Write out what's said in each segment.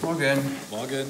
Morgen. Morgen.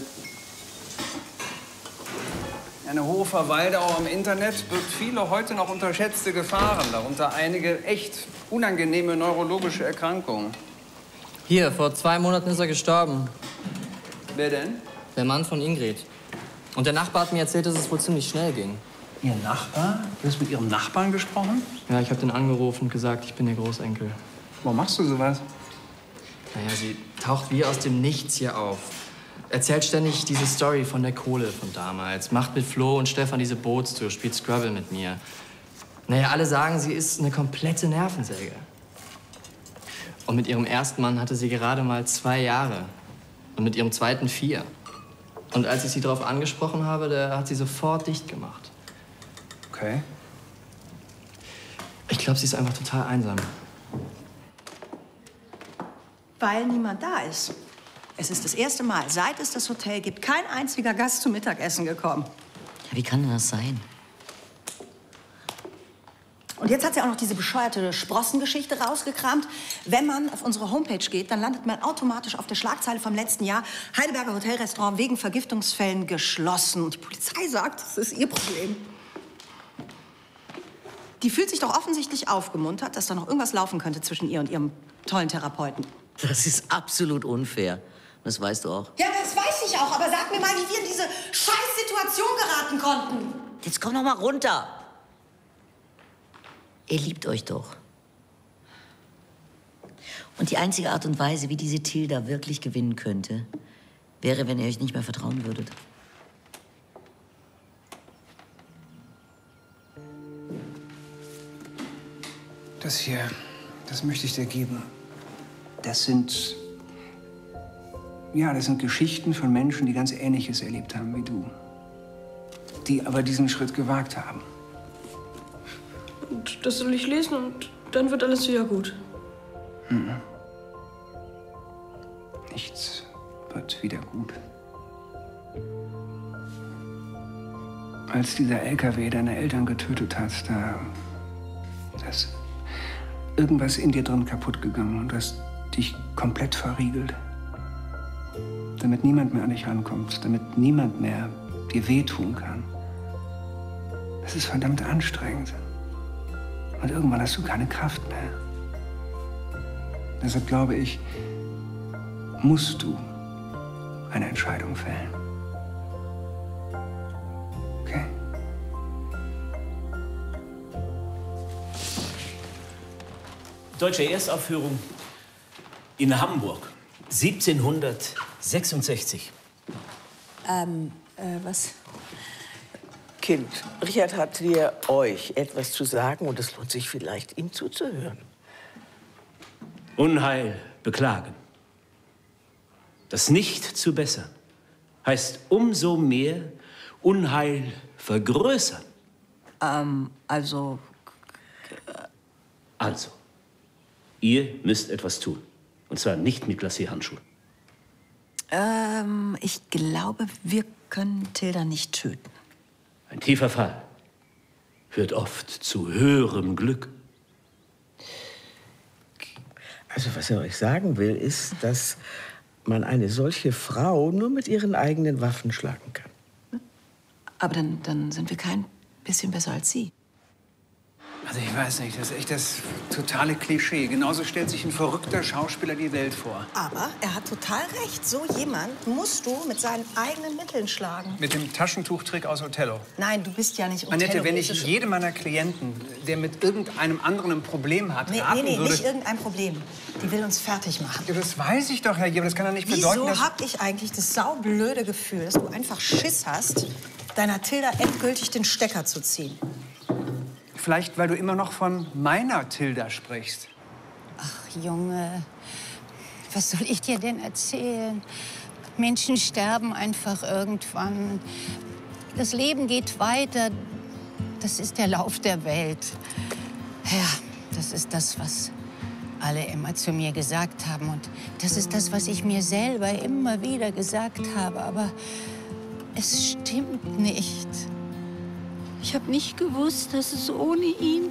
Eine hohe Verweildauer im Internet birgt viele heute noch unterschätzte Gefahren, darunter einige echt unangenehme neurologische Erkrankungen. Hier, vor 2 Monaten ist er gestorben. Wer denn? Der Mann von Ingrid. Und der Nachbar hat mir erzählt, dass es wohl ziemlich schnell ging. Ihr Nachbar? Du hast mit Ihrem Nachbarn gesprochen? Ja, ich habe den angerufen und gesagt, ich bin ihr Großenkel. Warum machst du sowas? Naja, sie taucht wie aus dem Nichts hier auf. Erzählt ständig diese Story von der Kohle von damals. Macht mit Flo und Stefan diese Bootstour, spielt Scrabble mit mir. Naja, alle sagen, sie ist eine komplette Nervensäge. Und mit ihrem ersten Mann hatte sie gerade mal 2 Jahre. Und mit ihrem zweiten 4. Und als ich sie darauf angesprochen habe, da hat sie sofort dicht gemacht. Okay. Ich glaube, sie ist einfach total einsam. Weil niemand da ist. Es ist das erste Mal, seit es das Hotel gibt, kein einziger Gast zum Mittagessen gekommen. Wie kann denn das sein? Und jetzt hat sie auch noch diese bescheuerte Sprossengeschichte rausgekramt. Wenn man auf unsere Homepage geht, dann landet man automatisch auf der Schlagzeile vom letzten Jahr. Heidelberger Hotelrestaurant wegen Vergiftungsfällen geschlossen. Und die Polizei sagt, das ist ihr Problem. Die fühlt sich doch offensichtlich aufgemuntert, dass da noch irgendwas laufen könnte zwischen ihr und ihrem tollen Therapeuten. Das ist absolut unfair. Das weißt du auch. Ja, das weiß ich auch. Aber sag mir mal, wie wir in diese Scheißsituation geraten konnten. Jetzt komm doch mal runter. Ihr liebt euch doch. Und die einzige Art und Weise, wie diese Tilda wirklich gewinnen könnte, wäre, wenn ihr euch nicht mehr vertrauen würdet. Das hier, das möchte ich dir geben. Das sind Geschichten von Menschen, die ganz Ähnliches erlebt haben wie du. Die aber diesen Schritt gewagt haben. Und das soll ich lesen und dann wird alles wieder gut. Nichts wird wieder gut. Als dieser LKW deine Eltern getötet hat, da ist irgendwas in dir drin kaputt gegangen und du hast dich komplett verriegelt. Damit niemand mehr an dich rankommt, damit niemand mehr dir wehtun kann. Das ist verdammt anstrengend. Und irgendwann hast du keine Kraft mehr. Deshalb glaube ich, musst du eine Entscheidung fällen. Okay? Deutsche Erstaufführung in Hamburg, 1766. Was? Kind, Richard hat dir euch etwas zu sagen und es lohnt sich vielleicht, ihm zuzuhören. Unheil beklagen. Das nicht zu bessern heißt umso mehr Unheil vergrößern. Also, ihr müsst etwas tun. Und zwar nicht mit Glacé-Handschuhen. ich glaube, wir können Tilda nicht töten. Ein tiefer Fall führt oft zu höherem Glück. Also, was er euch sagen will, ist, dass man eine solche Frau nur mit ihren eigenen Waffen schlagen kann. Aber dann sind wir kein bisschen besser als sie. Also ich weiß nicht, das ist echt das totale Klischee. Genauso stellt sich ein verrückter Schauspieler die Welt vor. Aber er hat total recht. So jemand musst du mit seinen eigenen Mitteln schlagen. Mit dem Taschentuchtrick aus Othello. Nein, du bist ja nicht Othello. Annette, wenn ich jedem meiner Klienten, der mit irgendeinem anderen ein Problem hat, raten Nee, würde... nicht irgendein Problem. Die will uns fertig machen. Ja, das weiß ich doch, Herr Jeber. Das kann doch nicht bedeuten, Wieso dass... hab ich eigentlich das saublöde Gefühl, dass du einfach Schiss hast, deiner Tilda endgültig den Stecker zu ziehen? Vielleicht, weil du immer noch von meiner Tilda sprichst. Ach, Junge, was soll ich dir denn erzählen? Menschen sterben einfach irgendwann. Das Leben geht weiter. Das ist der Lauf der Welt. Ja, das ist das, was alle immer zu mir gesagt haben. Und das ist das, was ich mir selber immer wieder gesagt habe. Aber es stimmt nicht. Ich habe nicht gewusst, dass es ohne ihn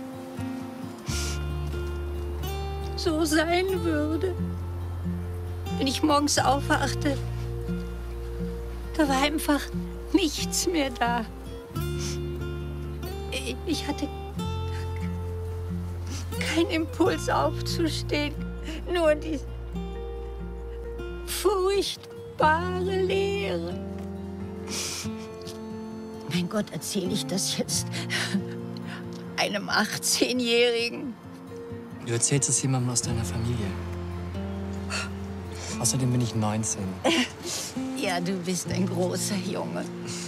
so sein würde. Wenn ich morgens aufwachte, Da war einfach nichts mehr da. Ich hatte keinen Impuls aufzustehen, nur die furchtbare Leere. Mein Gott, erzähle ich das jetzt einem 18-Jährigen? Du erzählst es jemandem aus deiner Familie. Außerdem bin ich 19. Ja, du bist ein großer Junge.